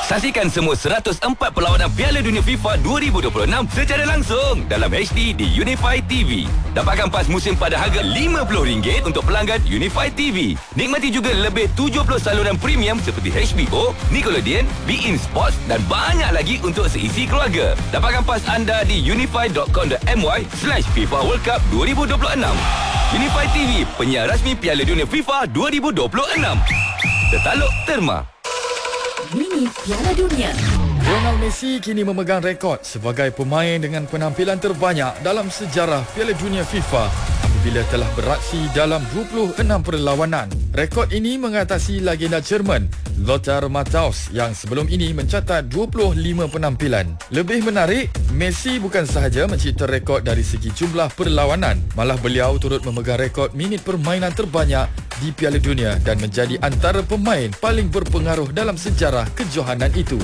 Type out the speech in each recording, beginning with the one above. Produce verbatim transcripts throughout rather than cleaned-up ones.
Saksikan semua seratus empat perlawanan Piala Dunia FIFA dua ribu dua puluh enam secara langsung dalam H D di Unify T V. Dapatkan pas musim pada harga lima puluh ringgit untuk pelanggan Unify T V. Nikmati juga lebih tujuh puluh saluran premium seperti H B O, Nickelodeon, beIN Sports dan banyak lagi untuk seisi keluarga. Dapatkan pas anda di unify dot com dot my slash FIFA World Cup dua ribu dua puluh enam. Unify T V, penyiar rasmi Piala Dunia FIFA dua ribu dua puluh enam. Tertaluk Terma. Mini Piala Dunia. Lionel Messi kini memegang rekod sebagai pemain dengan penampilan terbanyak dalam sejarah Piala Dunia FIFA apabila telah beraksi dalam dua puluh enam perlawanan. Rekod ini mengatasi legenda Jerman Lothar Matthäus yang sebelum ini mencatat dua puluh lima penampilan. Lebih menarik, Messi bukan sahaja mencipta rekod dari segi jumlah perlawanan, malah beliau turut memegang rekod minit permainan terbanyak di Piala Dunia dan menjadi antara pemain paling berpengaruh dalam sejarah kejohanan itu.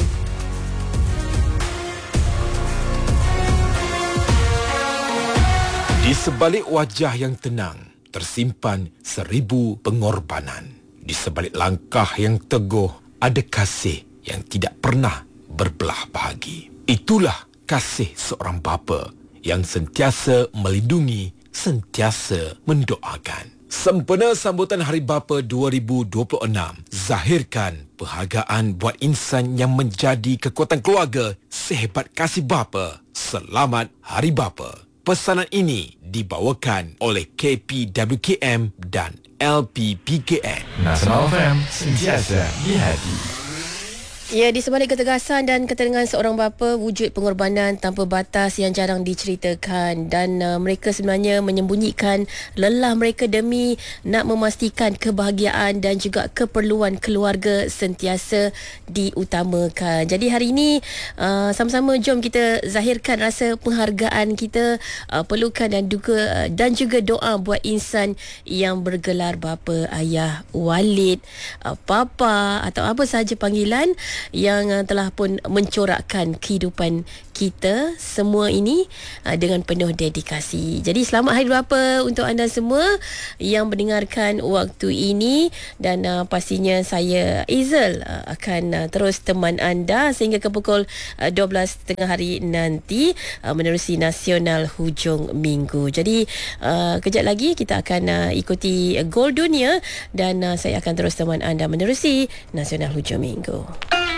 Di sebalik wajah yang tenang, tersimpan seribu pengorbanan. Di sebalik langkah yang teguh, ada kasih yang tidak pernah berbelah bahagi. Itulah kasih seorang bapa yang sentiasa melindungi, sentiasa mendoakan. Sempena sambutan Hari Bapa dua ribu dua puluh enam, zahirkan penghargaan buat insan yang menjadi kekuatan keluarga sehebat kasih bapa. Selamat Hari Bapa. Pesanan ini dibawakan oleh K P W K M dan L P P K N. Nasional F M, sentiasa di hati. Ya, di sebalik ketegasan dan ketenangan seorang bapa, wujud pengorbanan tanpa batas yang jarang diceritakan dan uh, mereka sebenarnya menyembunyikan lelah mereka demi nak memastikan kebahagiaan dan juga keperluan keluarga sentiasa diutamakan. Jadi hari ini uh, sama-sama jom kita zahirkan rasa penghargaan kita, uh, perlukan dan juga uh, dan juga doa buat insan yang bergelar bapa, ayah, walid, uh, papa atau apa sahaja panggilan yang uh, telah pun mencorakkan kehidupan kita semua ini uh, dengan penuh dedikasi. Jadi selamat Hari Bapa untuk anda semua yang mendengarkan waktu ini dan uh, pastinya saya Izel uh, akan uh, terus teman anda sehingga ke pukul uh, dua belas tiga puluh hari nanti uh, menerusi Nasional Hujung Minggu. Jadi uh, kejap lagi kita akan uh, ikuti Gol Dunia dan uh, saya akan terus teman anda menerusi Nasional Hujung Minggu.